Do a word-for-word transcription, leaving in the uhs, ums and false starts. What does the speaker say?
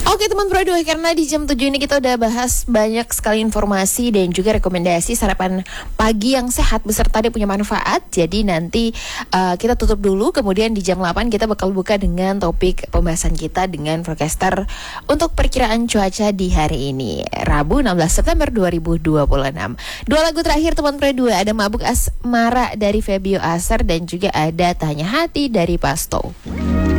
Oke teman Pro dua, karena di jam tujuh ini kita udah bahas banyak sekali informasi dan juga rekomendasi sarapan pagi yang sehat beserta dia punya manfaat. Jadi nanti uh, kita tutup dulu, kemudian di jam delapan kita bakal buka dengan topik pembahasan kita dengan forecaster untuk perkiraan cuaca di hari ini, Rabu enam belas September dua ribu dua puluh enam. Dua lagu terakhir teman Pro dua, ada Mabuk Asmara dari Febio Aser dan juga ada Tanya Hati dari Pasto.